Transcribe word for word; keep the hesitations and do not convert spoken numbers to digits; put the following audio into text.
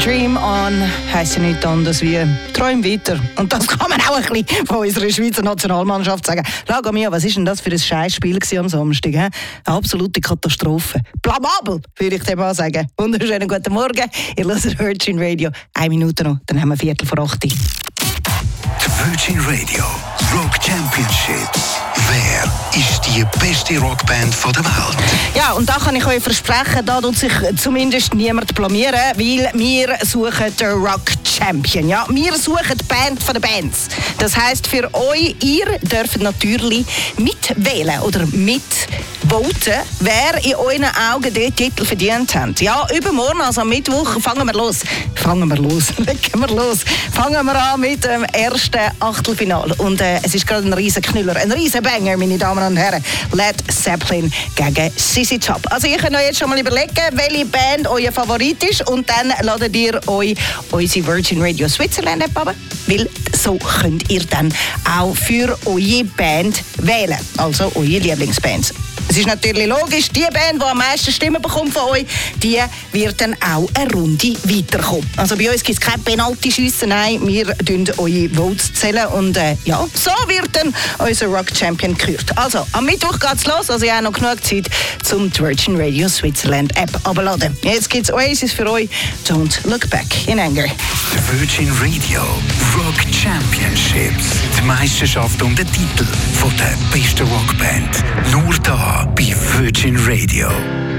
Dream On heisst ja nichts anderes wie Träum weiter. Und das kann man auch ein bisschen von unserer Schweizer Nationalmannschaft sagen. Schau mir, was war denn das für ein Scheißspiel am Samstag? He? Eine absolute Katastrophe. Blamabel, würde ich dem mal sagen. Wunderschönen guten Morgen. Ihr hört Virgin Radio. Eine Minute noch, dann haben wir Viertel vor acht. Die Virgin Radio Rock Championships. Wer ist die beste Rockband der Welt? Ja, und da kann ich euch versprechen, da tut sich zumindest niemand blamieren, weil wir suchen den Rock Champion. Ja, wir suchen die Band von den Bands. Das heisst für euch, ihr dürft natürlich mitwählen oder mitvoten, wer in euren Augen den Titel verdient hat. Ja, übermorgen, also am Mittwoch, fangen wir los. Fangen wir los, legen wir los. Fangen wir an mit dem ersten Achtelfinale. Und äh, es ist gerade ein riesen Knüller, ein riesen Banger, meine Damen und Herren. Led Zeppelin gegen Z Z Top. Also ihr könnt euch jetzt schon mal überlegen, welche Band euer Favorit ist und dann ladet ihr euch unsere Virgin Radio Switzerland App ab, weil so könnt ihr dann auch für eure Band wählen, also eure Lieblingsbands. Es ist natürlich logisch, die Band, die am meisten Stimmen bekommt von euch, die wird dann auch eine Runde weiterkommen. Also bei uns gibt es keine Penalty-Schüsse, nein, wir zählen eure Votes zählen und äh, ja, so wird dann unser Rock Champion gekürt. Also, am Mittwoch geht's los, also ihr habt noch genug Zeit, zum Virgin Radio Switzerland App abzuladen. Jetzt gibt es Oasis für euch, Don't Look Back in Anger. Die Virgin Radio Rock Championships. Die Meisterschaft um den Titel von der besten Rockband. Nur da bei Virgin Radio.